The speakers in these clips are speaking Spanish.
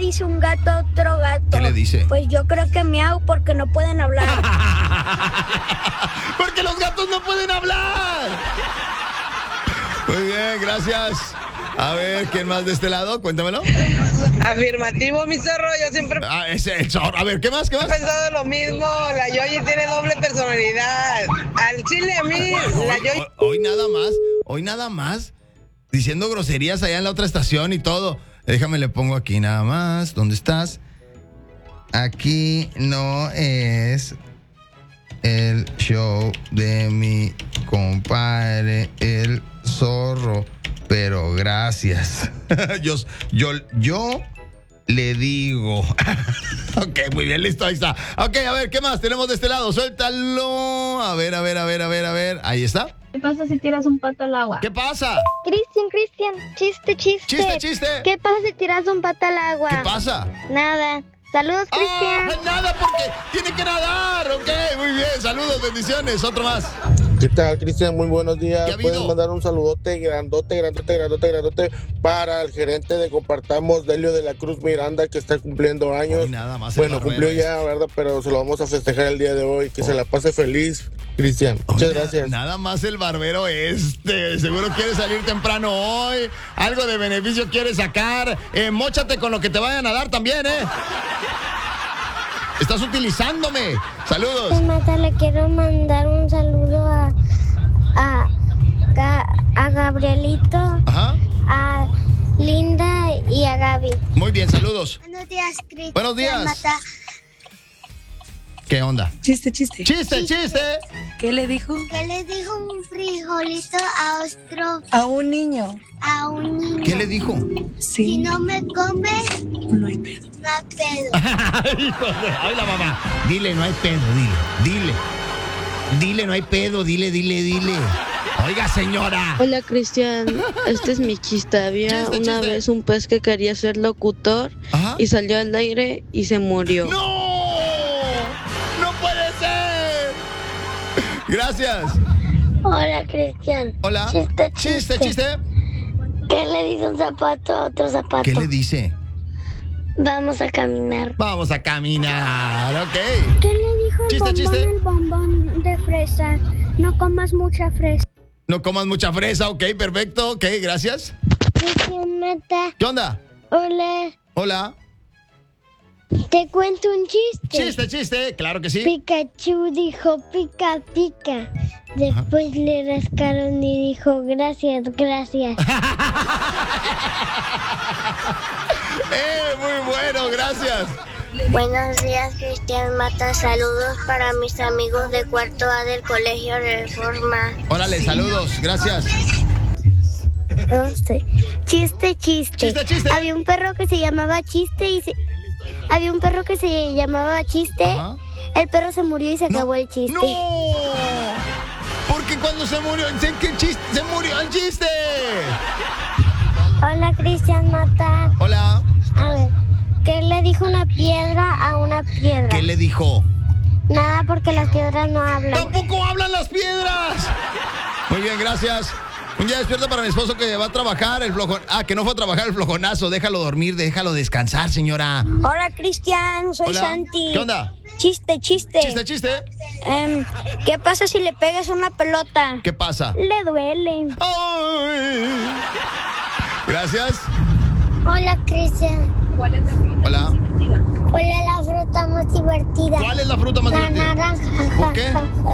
dice un gato a otro gato? ¿Qué le dice? Pues yo creo que miau porque no pueden hablar. Porque los gatos no pueden hablar. Muy bien, gracias. A ver, ¿quién más de este lado? Cuéntamelo. Afirmativo, mi zorro, yo siempre Ese el zorro. A ver, ¿qué más? he pensado lo mismo. La Yoyi tiene doble personalidad. Al chile a mí, la Yoyi... Hoy nada más, diciendo groserías allá en la otra estación y todo. Déjame, le pongo aquí nada más. ¿Dónde estás? Aquí no es el show de mi compadre, el zorro. Pero gracias. Yo le digo. Ok, muy bien, listo, ahí está. Ok, a ver, ¿qué más tenemos de este lado? Suéltalo. A ver. Ahí está. ¿Qué pasa si tiras un pato al agua? ¿Qué pasa? Cristian, chiste. Chiste. ¿Qué pasa si tiras un pato al agua? ¿Qué pasa? Nada. Saludos, Cristian. Nada, porque tiene que nadar. Ok, muy bien. Saludos, bendiciones. Otro más. ¿Qué tal, Cristian? Muy buenos días. ¿Qué ha habido? Pueden mandar un saludote grandote para el gerente de Compartamos, Delio de la Cruz Miranda, que está cumpliendo años. Ay, nada más el Bueno, barbero cumplió ya, ¿verdad? Pero se lo vamos a festejar el día de hoy. Que se la pase feliz, Cristian. Muchas gracias. Nada más el barbero seguro quiere salir temprano hoy. Algo de beneficio quiere sacar. Móchate con lo que te vayan a dar también, ¿eh? Estás utilizándome. Saludos. Mata, le quiero mandar un saludo a Gabrielito, Ajá. a Linda y a Gaby. Muy bien, saludos. Buenos días, Cristian. Buenos días. Mata. ¿Qué onda? Chiste. Chiste. ¿Qué le dijo? ¿Qué le dijo un frijolito a otro, A un niño. a un niño? ¿Qué le dijo? Si Sí, no me comes, no hay pedo. no hay pedo. Hijo de... Ay, la mamá. Dile, no hay pedo, dile. Dile, no hay pedo, dile. Oiga, señora. Hola, Cristian, este es mi chiste. Había una vez un pez que quería ser locutor. Ajá. Y salió al aire y se murió. ¡No! ¡No puede ser! Gracias. Hola, Cristian. Hola. Chiste. ¿Qué le dice un zapato a otro zapato? ¿Qué le dice? Vamos a caminar. Vamos a caminar, ok. ¿Qué le dijo el Chiste. el bombón de fresa? No comas mucha fresa. No comas mucha fresa, ok, perfecto, ok, gracias. Cristian Mata. ¿Qué onda? Hola. Hola. Te cuento un chiste. Chiste, claro que sí. Pikachu dijo pica. Después le rascaron y dijo gracias. Muy bueno, gracias. Buenos días, Cristian Mata. Saludos para mis amigos de cuarto A del Colegio Reforma. Órale, saludos, gracias. Chiste. Chiste. Había un perro que se llamaba Chiste Ajá. El perro se murió y se acabó el chiste. ¡No! Porque cuando se murió, se murió el chiste. Hola, Cristian Mata. Hola. A ver, ¿qué le dijo una piedra a una piedra? ¿Qué le dijo? Nada, porque las piedras no hablan. ¡Tampoco hablan las piedras! Muy bien, gracias. Un día despierto para mi esposo que va a trabajar el flojón. Que no fue a trabajar el flojonazo. Déjalo dormir, déjalo descansar, señora. Hola, Cristian, soy Hola. Santi. ¿Qué onda? Chiste. Chiste. ¿Qué pasa si le pegas una pelota? ¿Qué pasa? Le duele. ¡Ay! Gracias. Hola, Cristian. Hola. ¿Cuál es la fruta más divertida? ¿Cuál es la fruta más La divertida? naranja. ¿Por qué?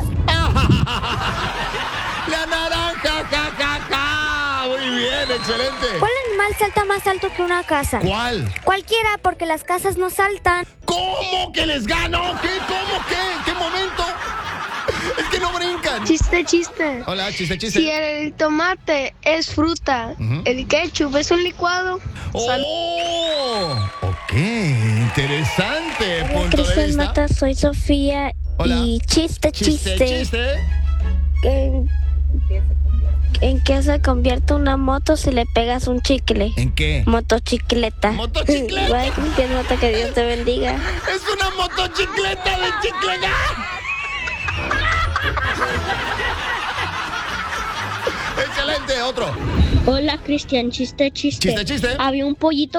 La naranja, ja. Muy bien, excelente. ¿Cuál animal salta más alto que una casa? ¿Cuál? Cualquiera, porque las casas no saltan. ¿Cómo que les gano? ¿Qué? ¿Cómo qué? ¿En qué momento? Es que no brincan. Chiste. Hola, chiste. Si el tomate es fruta, el ketchup es un licuado. ¡Oh! Ok, interesante Hola, punto de Cristian vista. Mata, soy Sofía. Hola. Y chiste. Chiste. ¿En qué se convierte una moto si le pegas un chicle? ¿En qué? Motocicleta. ¿Motocicleta? Bye, Cristian Mata, que Dios te bendiga. ¡Es una motocicleta de chicleta! ¡Excelente! Otro. Hola, Cristian. Chiste. Chiste. Había un pollito